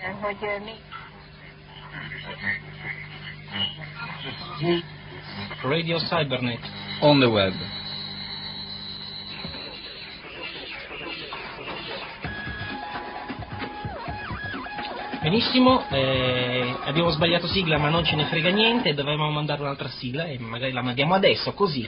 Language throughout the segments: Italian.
hogy mi... Radio Cybernet. On the web. Benissimo, abbiamo sbagliato sigla ma non ce ne frega niente, dovevamo mandare un'altra sigla e magari la mandiamo adesso, così.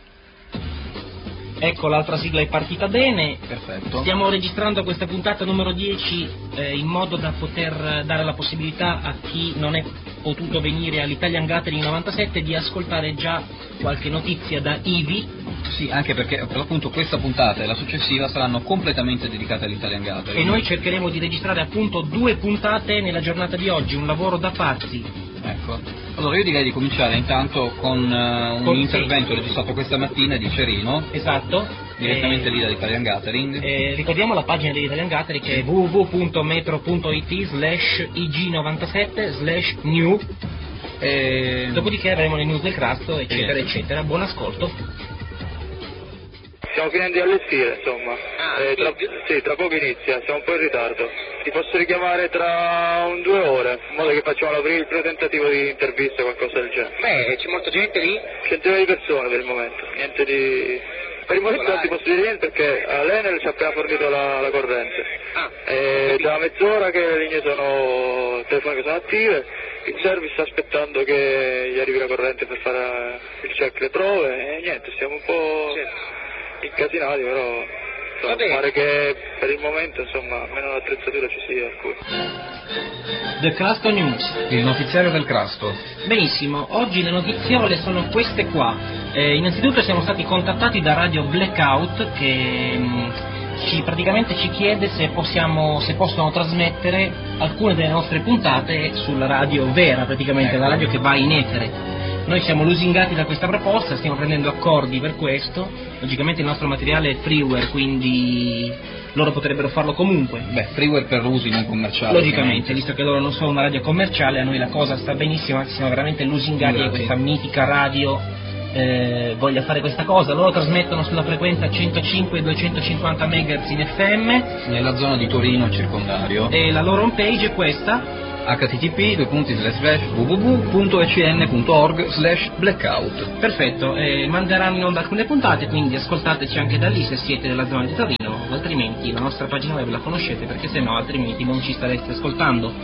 Ecco, l'altra sigla è partita bene. Perfetto. Stiamo registrando questa puntata numero 10 in modo da poter dare la possibilità a chi non è potuto venire all'Italian Gathering 97 di ascoltare già qualche notizia da Ivi. Sì, anche perché per l'appunto questa puntata e la successiva saranno completamente dedicate all'Italian Gathering. E noi cercheremo di registrare appunto 2 puntate nella giornata di oggi, un lavoro da pazzi. Ecco, allora io direi di cominciare intanto con un intervento registrato questa mattina di Cerino. Esatto. Direttamente lì dall'Italian Gathering. Ricordiamo la pagina dell'Italian Gathering che è www.metro.it/ig97/new. Dopodiché avremo le news del Crasto, eccetera, eccetera. Buon ascolto. Stiamo finendo di allestire, insomma. Tra poco inizia, siamo un po' in ritardo. Ti posso richiamare tra 2 ore, in modo che facciamo il primo tentativo di intervista o qualcosa del genere. Beh, c'è molta gente lì? Centinaia di persone per il momento, niente di... Per il momento non ti posso dire niente perché l'Enel ci ha appena fornito la corrente. È da mezz'ora che le linee telefoniche sono attive, il service sta aspettando che gli arrivi la corrente per fare il check, le prove e niente, stiamo un po' incasinati, però pare che per il momento insomma almeno l'attrezzatura ci sia. The Crasto News, il notiziario del Crasto. Benissimo, oggi le notiziole sono queste qua. Innanzitutto siamo stati contattati da Radio Blackout che praticamente ci chiede se possono trasmettere alcune delle nostre puntate sulla radio vera, praticamente la radio che va in etere. Noi siamo lusingati da questa proposta, stiamo prendendo accordi per questo, logicamente il nostro materiale è freeware, quindi loro potrebbero farlo comunque. Beh, freeware per usi non commerciali. Logicamente, visto che loro non sono una radio commerciale, a noi la cosa sta benissimo, anzi siamo veramente lusingati da questa mitica radio voglia fare questa cosa. Loro trasmettono sulla frequenza 105-250 MHz in FM nella zona di Torino circondario e la loro homepage è questa: http://www.ecn.org/blackout. Perfetto, manderanno in onda alcune puntate, quindi ascoltateci anche da lì se siete della zona di Torino, altrimenti la nostra pagina web la conoscete, perché se no altrimenti non ci stareste ascoltando.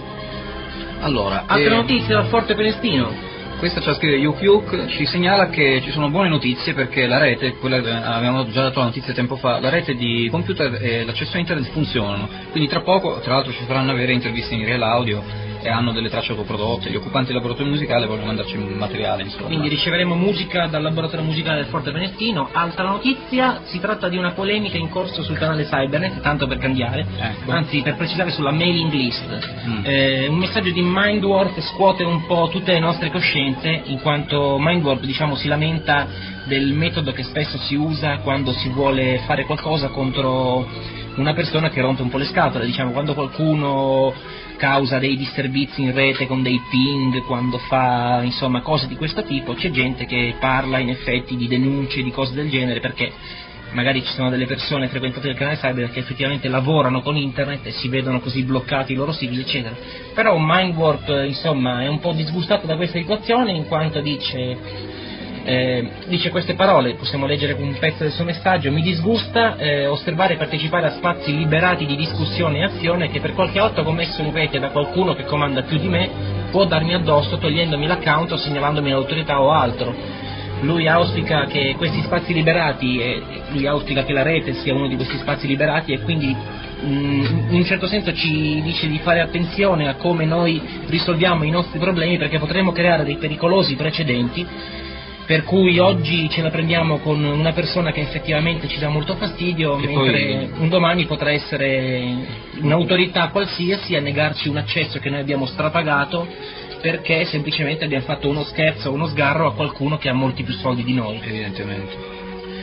Allora, altre notizie dal Forte Penestino. Questa ci scrive Yuk ci segnala che ci sono buone notizie perché la rete, avevamo già dato la notizia tempo fa, la rete di computer e l'accesso a internet funzionano, quindi tra poco tra l'altro ci faranno avere interviste in real audio e hanno delle tracce autoprodotte, gli occupanti del laboratorio musicale vogliono mandarci materiale, insomma. Quindi riceveremo musica dal laboratorio musicale del Forte Penestino. Altra notizia, si tratta di una polemica in corso sul canale Cybernet, tanto per cambiare, anzi per precisare sulla mailing list. Un messaggio di Mindwarp scuote un po' tutte le nostre coscienze, in quanto Mindwarp si lamenta del metodo che spesso si usa quando si vuole fare qualcosa contro una persona che rompe un po' le scatole, quando qualcuno causa dei disservizi in rete con dei ping, quando fa cose di questo tipo, c'è gente che parla in effetti di denunce, di cose del genere, perché magari ci sono delle persone frequentate del canale Cyber che effettivamente lavorano con internet e si vedono così bloccati i loro siti, eccetera. Però Mindwarp è un po' disgustato da questa situazione, in quanto dice queste parole, possiamo leggere un pezzo del suo messaggio: mi disgusta osservare e partecipare a spazi liberati di discussione e azione che per qualche atto commesso in rete da qualcuno che comanda più di me può darmi addosso togliendomi l'account o segnalandomi l'autorità o altro. Lui auspica che questi spazi liberati, lui auspica che la rete sia uno di questi spazi liberati, e quindi in un certo senso ci dice di fare attenzione a come noi risolviamo i nostri problemi, perché potremmo creare dei pericolosi precedenti, per cui oggi ce la prendiamo con una persona che effettivamente ci dà molto fastidio, mentre un domani potrà essere un'autorità qualsiasi a negarci un accesso che noi abbiamo strapagato perché semplicemente abbiamo fatto uno scherzo o uno sgarro a qualcuno che ha molti più soldi di noi. Evidentemente.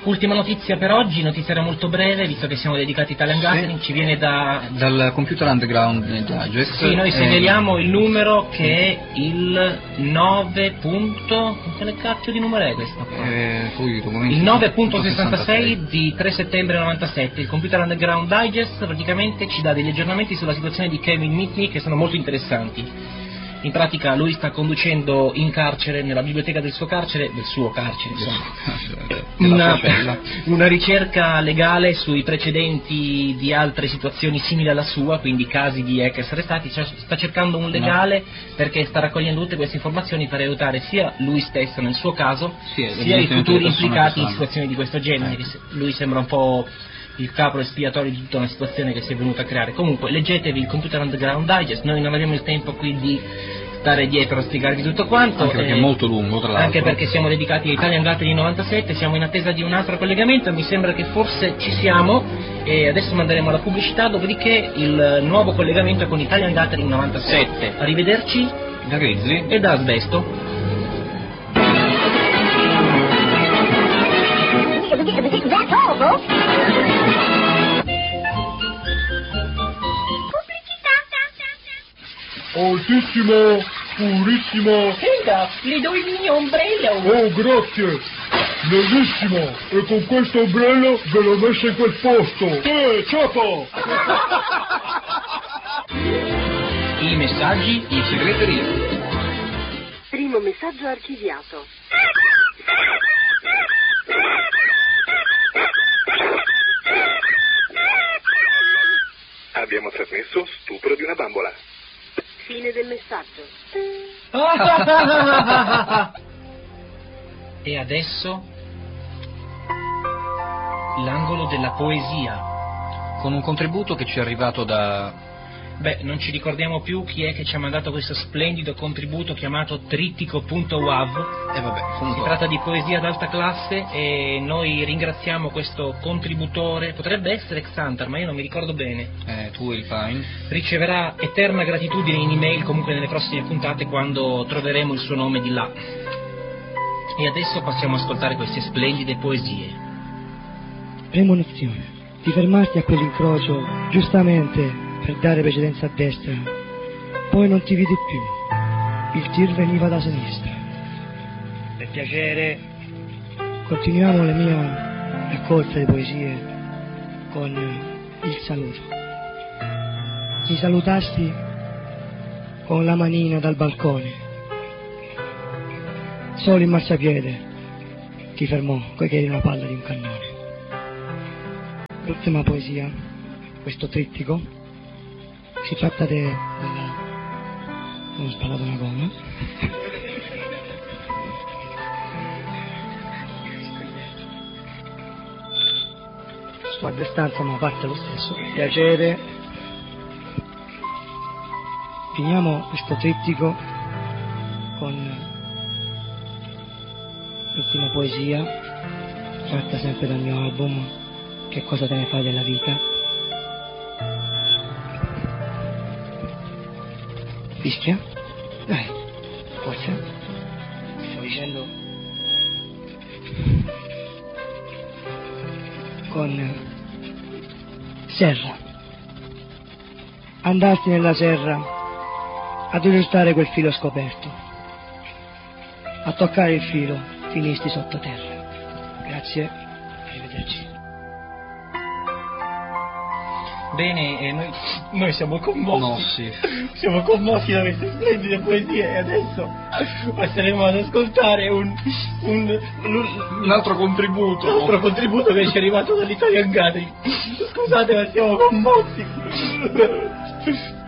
Ultima notizia per oggi, notizia molto breve, visto che siamo dedicati a Italian Gathering, ci viene dal Computer Underground Digest. Sì, noi segnaliamo il numero che è il 9. Quale cacchio di numero è questo? Il 9.66 di 3 settembre 97. Il Computer Underground Digest praticamente ci dà degli aggiornamenti sulla situazione di Kevin Mitnick che sono molto interessanti. In pratica lui sta conducendo in carcere, nella biblioteca del suo carcere, insomma, una ricerca legale sui precedenti di altre situazioni simili alla sua, quindi casi di hackers arrestati. Sta cercando un legale perché sta raccogliendo tutte queste informazioni per aiutare sia lui stesso nel suo caso, sia i futuri implicati in situazioni di questo genere. Lui sembra un po' il capo espiatorio di tutta una situazione che si è venuta a creare. Comunque leggetevi il Computer Underground Digest, noi non avremo il tempo qui di stare dietro a spiegarvi tutto quanto, anche perché è molto lungo, tra l'altro, anche perché siamo dedicati a Italian Gathering 97, siamo in attesa di un altro collegamento, mi sembra che forse ci siamo e adesso manderemo la pubblicità, dopodiché il nuovo collegamento è con Italian Gathering 97. Arrivederci da Grizzly e da Asbesto. Altissimo, purissimo. Senta, le do il mio ombrello. Oh, grazie. Bellissimo. E con questo ombrello ve l'ho messo in quel posto. Ciao. I messaggi in segreteria. Primo messaggio archiviato. Abbiamo trasmesso stupro di una bambola. Fine del messaggio. E adesso l'angolo della poesia, con un contributo che ci è arrivato da... non ci ricordiamo più chi è che ci ha mandato questo splendido contributo chiamato trittico.wav. Si tratta di poesia ad alta classe e noi ringraziamo questo contributore, potrebbe essere Xantar ma io non mi ricordo bene. Tu il fine. Riceverà eterna gratitudine in email comunque nelle prossime puntate quando troveremo il suo nome di là. E adesso passiamo ad ascoltare queste splendide poesie. Premonizione. Ti fermasti a quell'incrocio giustamente per dare precedenza a destra, poi non ti vidi più, il tir veniva da sinistra. Per piacere, continuiamo la mia raccolta di poesie con il saluto. Mi salutasti con la manina dal balcone, solo il marciapiede ti fermò, coi che eri una palla di un cannone. L'ultima poesia, questo trittico, si tratta non ho sparato una gomma. Sto a distanza ma parte lo stesso. Piacere. Finiamo questo trittico con l'ultima poesia, tratta sempre dal mio album Che cosa te ne fai della vita. Fischia? Dai, forza. Sto dicendo con serra. Andasti nella serra ad aggiustare quel filo scoperto. A toccare il filo finisti sottoterra. Grazie, arrivederci. Bene, noi siamo commossi. Siamo commossi da queste splendide poesie e adesso passeremo ad ascoltare un altro contributo. Un altro contributo che ci è arrivato dall'Italian Gathering. Scusate ma siamo commossi.